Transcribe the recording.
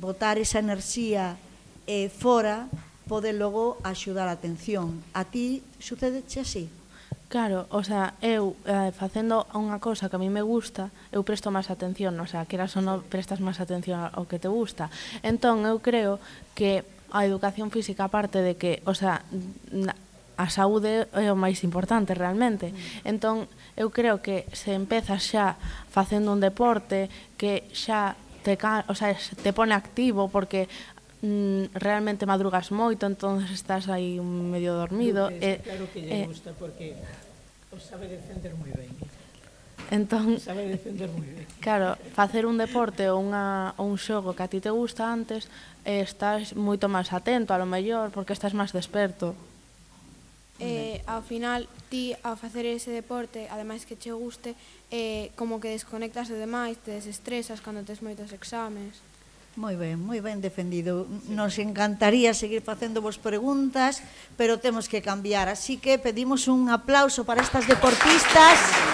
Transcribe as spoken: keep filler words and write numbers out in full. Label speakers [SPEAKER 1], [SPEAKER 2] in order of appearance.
[SPEAKER 1] botar esa enerxía eh, fora pode logo axudar a atención. A ti sucede-che así?
[SPEAKER 2] Claro, o sea, eu eh, facendo unha cousa que a mí me gusta, eu presto máis atención, o sea, queras ou non prestas máis atención ao que te gusta. Entón, eu creo que a educación física, aparte de que, o sea, a saúde é o máis importante realmente. Entón, eu creo que se empezas xa facendo un deporte que xa te, o sea, te pone activo, porque mm, realmente madrugas moito, entón estás aí medio dormido.
[SPEAKER 3] Lupe, claro que lle gusta, porque o sabe defender moi ben.
[SPEAKER 2] Entón,
[SPEAKER 3] sabe defender moi ben.
[SPEAKER 2] Claro, facer un deporte ou unha, un xogo que a ti te gusta antes, eh, estás moito máis atento, a lo mellor, porque estás máis desperto.
[SPEAKER 4] Eh, ao final, ti, ao facer ese deporte, ademais que che guste, eh, como que desconectas de demais, te desestresas cando tes moitos exames.
[SPEAKER 1] Moi ben, moi ben defendido. Nos encantaría seguir facendo vos preguntas, pero temos que cambiar. Así que pedimos un aplauso para estas deportistas.